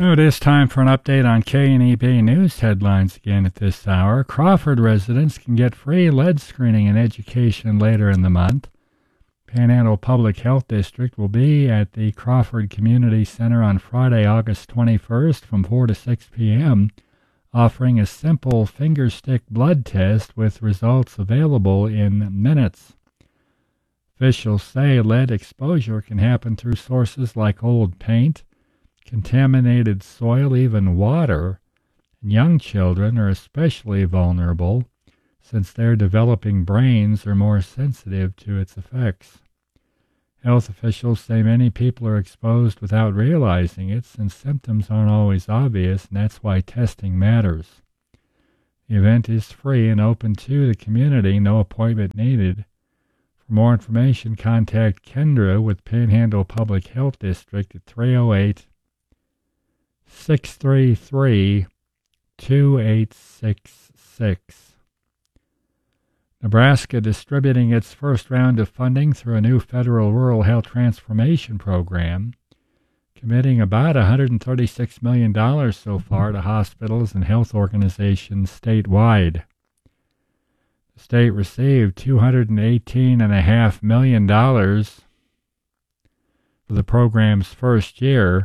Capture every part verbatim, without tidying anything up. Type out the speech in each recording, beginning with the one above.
So it is time for an update on K N E B news headlines again at this hour. Crawford residents can get free lead screening and education later in the month. Panhandle Public Health District will be at the Crawford Community Center on Friday, August twenty-first from four to six p.m., offering a simple finger-stick blood test with results available in minutes. Officials say lead exposure can happen through sources like old paint, contaminated soil, even water, and young children are especially vulnerable since their developing brains are more sensitive to its effects. Health officials say many people are exposed without realizing it since symptoms aren't always obvious, and that's why testing matters. The event is free and open to the community, no appointment needed. For more information, contact Kendra with Panhandle Public Health District at three oh eight, six three three, two eight six six. Nebraska distributing its first round of funding through a new federal rural health transformation program, committing about one hundred thirty-six million dollars so far to hospitals and health organizations statewide. The state received two hundred eighteen point five million dollars for the program's first year,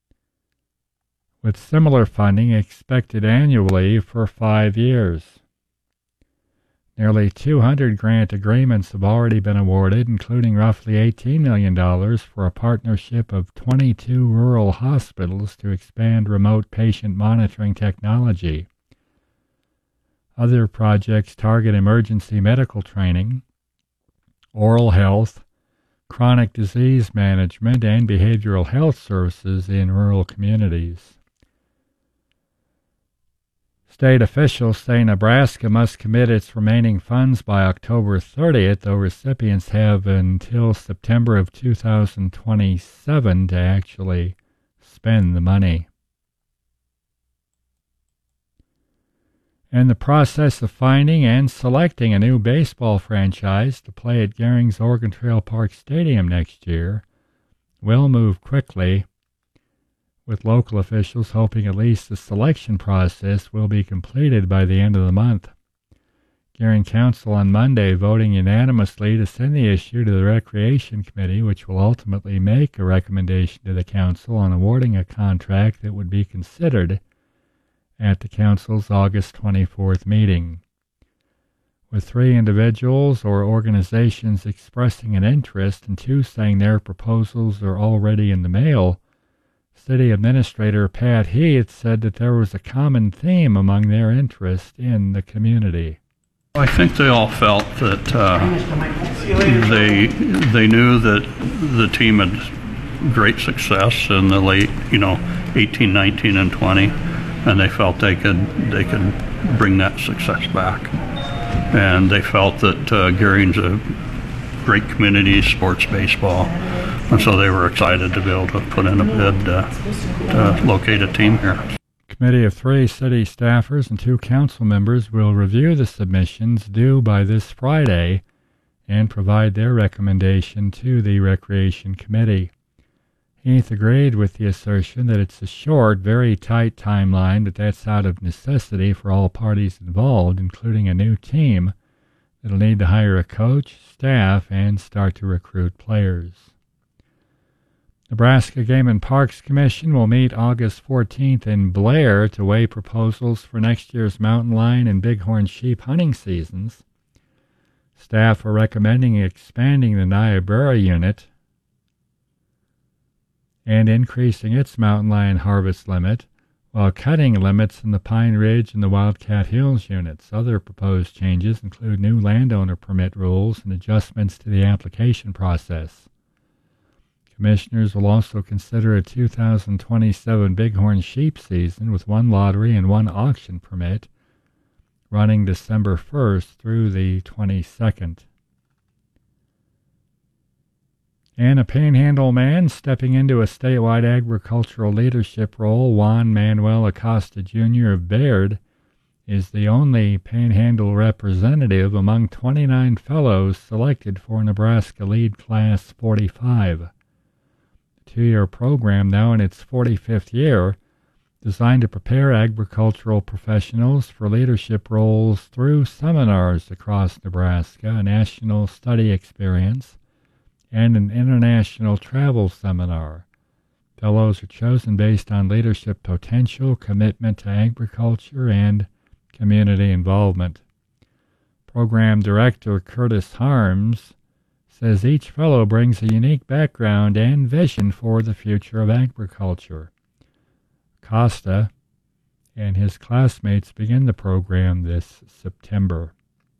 with similar funding expected annually for five years. Nearly two hundred grant agreements have already been awarded, including roughly eighteen million dollars for a partnership of twenty-two rural hospitals to expand remote patient monitoring technology. Other projects target emergency medical training, oral health, chronic disease management, and behavioral health services in rural communities. State officials say Nebraska must commit its remaining funds by October thirtieth, though recipients have until September of two thousand twenty-seven to actually spend the money. In the process of finding and selecting a new baseball franchise to play at Gehring's Oregon Trail Park Stadium next year will move quickly, with local officials hoping at least the selection process will be completed by the end of the month. Gehring Council on Monday voting unanimously to send the issue to the Recreation Committee, which will ultimately make a recommendation to the Council on awarding a contract that would be considered at the Council's August twenty-fourth meeting. With three individuals or organizations expressing an interest and two saying their proposals are already in the mail, City Administrator Pat Heath said that there was a common theme among their interest in the community. I think they all felt that uh, they they knew that the team had great success in the late, you know, eighteen, nineteen, and twenty, and they felt they could they could bring that success back. And they felt that uh, Gehring's a great community, sports baseball. And so they were excited to be able to put in a bid uh, to locate a team here. A committee of three city staffers and two council members will review the submissions due by this Friday and provide their recommendation to the Recreation Committee. Heath agreed with the assertion that it's a short, very tight timeline, but that's out of necessity for all parties involved, including a new team that'll need to hire a coach, staff, and start to recruit players. Nebraska Game and Parks Commission will meet August fourteenth in Blair to weigh proposals for next year's mountain lion and bighorn sheep hunting seasons. Staff are recommending expanding the Niobrara unit and increasing its mountain lion harvest limit, while cutting limits in the Pine Ridge and the Wildcat Hills units. Other proposed changes include new landowner permit rules and adjustments to the application process. Commissioners will also consider a two thousand twenty-seven bighorn sheep season with one lottery and one auction permit running December first through the twenty-second. And a Panhandle man stepping into a statewide agricultural leadership role, Juan Manuel Acosta Junior of Baird, is the only Panhandle representative among twenty-nine fellows selected for Nebraska Lead Class forty-five. The two-year program, now in its forty-fifth year, designed to prepare agricultural professionals for leadership roles through seminars across Nebraska, a national study experience, and an international travel seminar. Fellows are chosen based on leadership potential, commitment to agriculture, and community involvement. Program Director Curtis Harms says each fellow brings a unique background and vision for the future of agriculture. Costa and his classmates begin the program this September.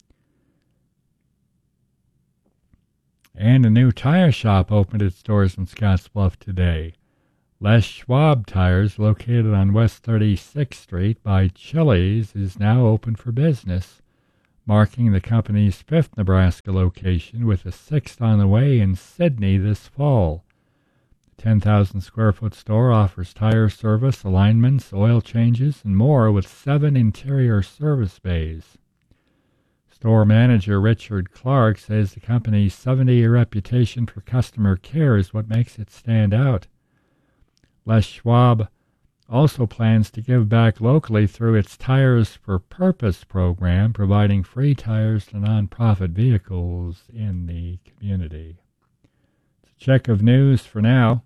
And a new tire shop opened its doors in Scottsbluff today. Les Schwab Tires, located on West thirty-sixth Street by Chili's, is now open for business, marking the company's fifth Nebraska location, with a sixth on the way in Sidney this fall. The ten thousand square foot store offers tire service, alignments, oil changes, and more, with seven interior service bays. Store manager Richard Clark says the company's seventy-year reputation for customer care is what makes it stand out. Les Schwab also plans to give back locally through its Tires for Purpose program, providing free tires to nonprofit vehicles in the community. It's a check of news for now.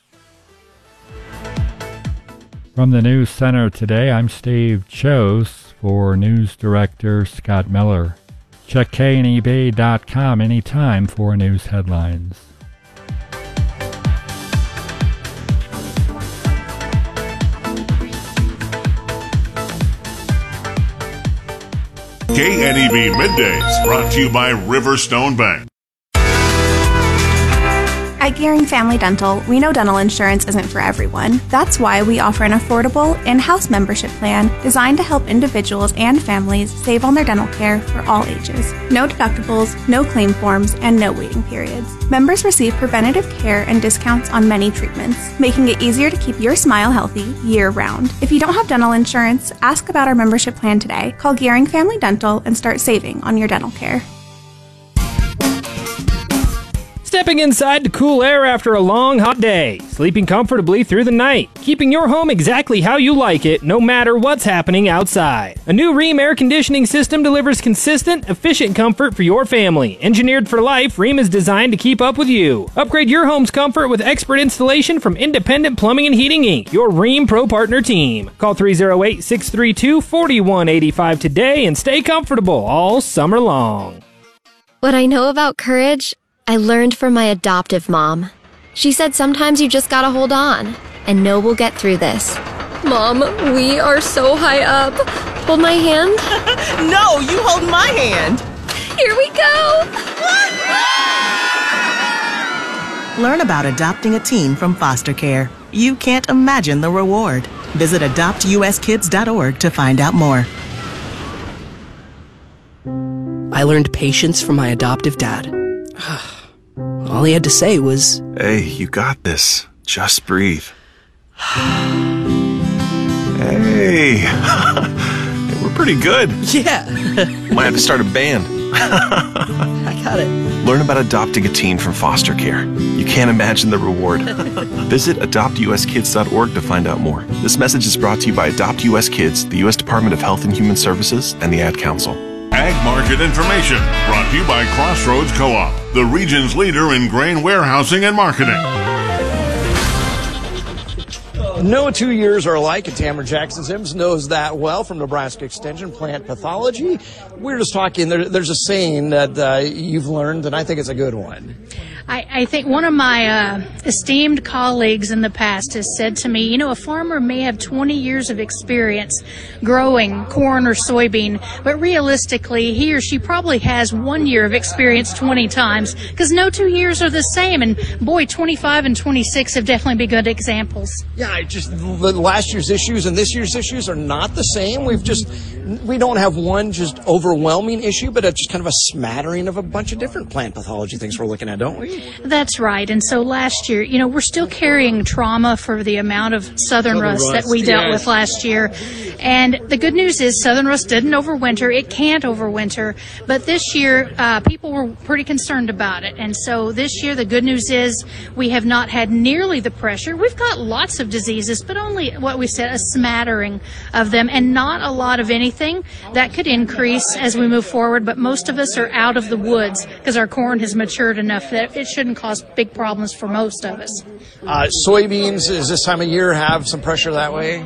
From the News Center today, I'm Steve Chose for News Director Scott Miller. Check K N E B dot com anytime for news headlines. K N E B Middays, brought to you by Riverstone Bank. At Gearing Family Dental, we know dental insurance isn't for everyone. That's why we offer an affordable in-house membership plan designed to help individuals and families save on their dental care for all ages. No deductibles, no claim forms, and no waiting periods. Members receive preventative care and discounts on many treatments, making it easier to keep your smile healthy year-round. If you don't have dental insurance, ask about our membership plan today. Call Gearing Family Dental and start saving on your dental care. Stepping inside to cool air after a long, hot day. Sleeping comfortably through the night. Keeping your home exactly how you like it, no matter what's happening outside. A new Rheem air conditioning system delivers consistent, efficient comfort for your family. Engineered for life, Rheem is designed to keep up with you. Upgrade your home's comfort with expert installation from Independent Plumbing and Heating Incorporated, your Rheem Pro Partner team. Call three oh eight, six three two, four one eight five today and stay comfortable all summer long. What I know about courage, I learned from my adoptive mom. She said sometimes you just gotta hold on and know we'll get through this. Mom, we are so high up. Hold my hand. No, you hold my hand. Here we go. Learn about adopting a teen from foster care. You can't imagine the reward. Visit adopt U S kids dot org to find out more. I learned patience from my adoptive dad. All he had to say was, "Hey, you got this. Just breathe." Hey, we're pretty good. Yeah. Might have to start a band. I got it. Learn about adopting a teen from foster care. You can't imagine the reward. Visit adopt U S kids dot org to find out more. This message is brought to you by Adopt U S Kids, the U S Department of Health and Human Services, and the Ad Council. Ag Market Information, brought to you by Crossroads Co-op, the region's leader in grain warehousing and marketing. No two years are alike, and Tamara Jackson Sims knows that well from Nebraska Extension Plant Pathology. We're just talking, there, there's a saying that uh, you've learned, and I think it's a good one. I, I think one of my uh, esteemed colleagues in the past has said to me, you know, a farmer may have twenty years of experience growing corn or soybean, but realistically, he or she probably has one year of experience twenty times, because no two years are the same. And boy, twenty-five and twenty-six have definitely been good examples. Yeah, I just the last year's issues and this year's issues are not the same. We've just, we don't have one just overwhelming issue, but it's just kind of a smattering of a bunch of different plant pathology things we're looking at, don't we? That's right. And so last year, you know, we're still carrying trauma for the amount of southern, southern rust, rust that we dealt yes. with last year. And the good news is southern rust didn't overwinter. It can't overwinter. But this year, uh, people were pretty concerned about it. And so this year, the good news is we have not had nearly the pressure. We've got lots of diseases, but only what we said, a smattering of them, and not a lot of anything. That could increase as we move forward, but most of us are out of the woods because our corn has matured enough that it shouldn't cause big problems for most of us. Uh, soybeans, is this time of year have some pressure that way?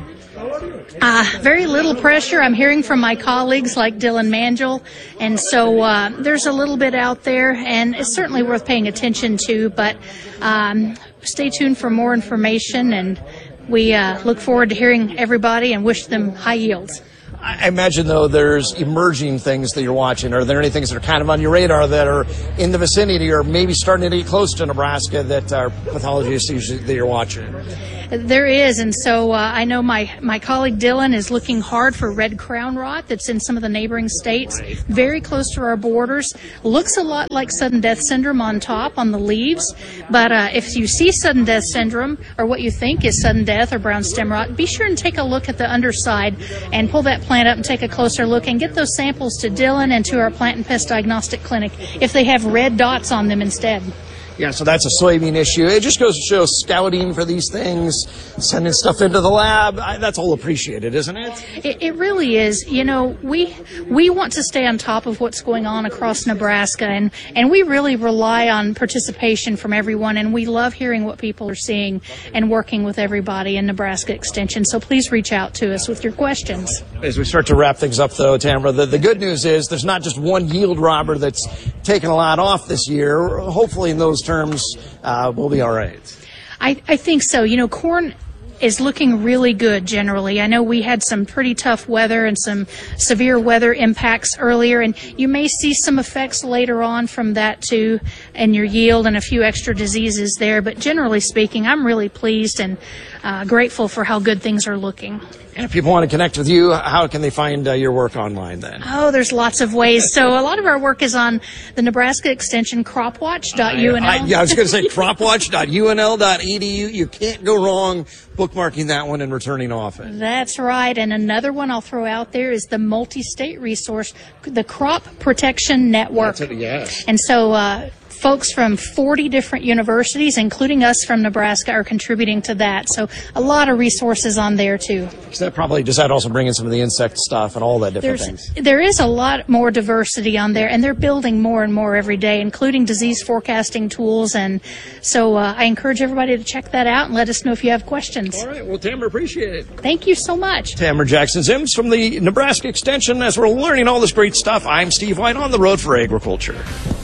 Uh, very little pressure. I'm hearing from my colleagues like Dylan Mangel, and so uh, there's a little bit out there, and it's certainly worth paying attention to, but um, stay tuned for more information, and we uh, look forward to hearing everybody and wish them high yields. I imagine, though, there's emerging things that you're watching. Are there any things that are kind of on your radar that are in the vicinity or maybe starting to get close to Nebraska that are pathologists usually that you're watching? There is, and so uh, I know my, my colleague Dylan is looking hard for red crown rot that's in some of the neighboring states, right. Very close to our borders. Looks a lot like sudden death syndrome on top, on the leaves, but uh, if you see sudden death syndrome or what you think is sudden death or brown stem rot, be sure and take a look at the underside and pull that plant up and take a closer look and get those samples to Dylan and to our plant and pest diagnostic clinic if they have red dots on them instead. Yeah, so that's a soybean issue. It just goes to show scouting for these things, sending stuff into the lab. I, that's all appreciated, isn't it? it? It really is. You know, we we want to stay on top of what's going on across Nebraska, and, and we really rely on participation from everyone, and we love hearing what people are seeing and working with everybody in Nebraska Extension. So please reach out to us with your questions. As we start to wrap things up, though, Tamara, the, the good news is there's not just one yield robber that's taken a lot off this year. Hopefully in those terms, uh, we'll be all right. I, I think so. You know, corn is looking really good generally. I know we had some pretty tough weather and some severe weather impacts earlier, and you may see some effects later on from that too, and your yield and a few extra diseases there. But generally speaking, I'm really pleased and uh, grateful for how good things are looking. And if people want to connect with you, how can they find uh, your work online then? Oh, there's lots of ways. So a lot of our work is on the Nebraska Extension cropwatch dot U N L. I, I, yeah, I was going to say cropwatch dot U N L dot E D U. You can't go wrong bookmarking that one and returning often. That's right. And another one I'll throw out there is the multi-state resource, the Crop Protection Network. That's it, yes. And so uh, folks from forty different universities, including us from Nebraska, are contributing to that. So a lot of resources on there, too. So that probably, does that also bring in some of the insect stuff and all that different There's, things? There is a lot more diversity on there, and they're building more and more every day, including disease forecasting tools. And so uh, I encourage everybody to check that out and let us know if you have questions. All right. Well, Tamara, appreciate it. Thank you so much. Tamara Jackson-Zims from the Nebraska Extension. As we're learning all this great stuff, I'm Steve White on the road for agriculture.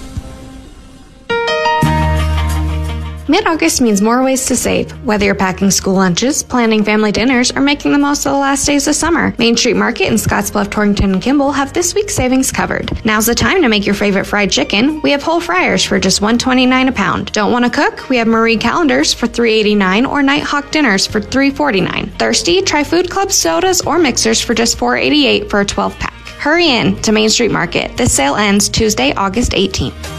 Mid-August means more ways to save. Whether you're packing school lunches, planning family dinners, or making the most of the last days of summer, Main Street Market in Scottsbluff, Torrington, and Kimball have this week's savings covered. Now's the time to make your favorite fried chicken. We have whole fryers for just one dollar and twenty-nine cents a pound. Don't want to cook? We have Marie calendars for three dollars and eighty-nine cents or Nighthawk dinners for three dollars and forty-nine cents. Thirsty? Try Food Club sodas or mixers for just four dollars and eighty-eight cents for a twelve pack. Hurry in to Main Street Market. This sale ends Tuesday, August eighteenth.